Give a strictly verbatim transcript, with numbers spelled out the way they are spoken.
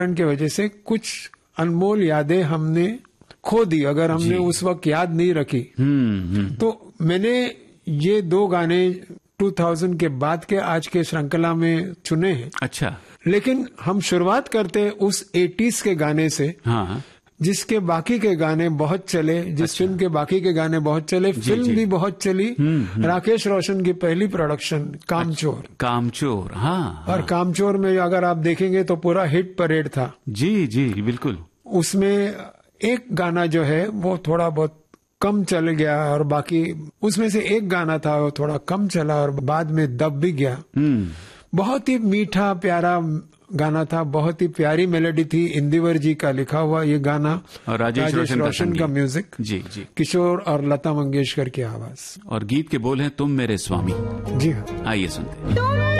की वजह से कुछ अनमोल यादें हमने खो दी, अगर हमने उस वक्त याद नहीं रखी। तो मैंने ये दो गाने दो हज़ार के बाद के आज के श्रृंखला में चुने हैं। अच्छा। लेकिन हम शुरुआत करते उस एटीज़ के गाने से, हाँ, जिसके बाकी के गाने बहुत चले, जिस अच्छा। फिल्म के बाकी के गाने बहुत चले, जी, फिल्म जी. भी बहुत चली। राकेश रोशन की पहली प्रोडक्शन कामचोर। अच्छा, कामचोर, हाँ, और हाँ। कामचोर में अगर आप देखेंगे तो पूरा हिट परेड था। जी जी बिल्कुल। उसमें एक गाना जो है वो थोड़ा बहुत कम चल गया, और बाकी उसमें से एक गाना था वो थोड़ा कम चला और बाद में दब भी गया। बहुत ही मीठा प्यारा गाना था, बहुत ही प्यारी मेलोडी थी। इंदिवर जी का लिखा हुआ ये गाना और राजेश, राजेश रोशन, रोशन का म्यूजिक, जी जी, किशोर और लता मंगेशकर की आवाज, और गीत के बोल हैं तुम मेरे स्वामी। जी हाँ, आइए सुनते हैं।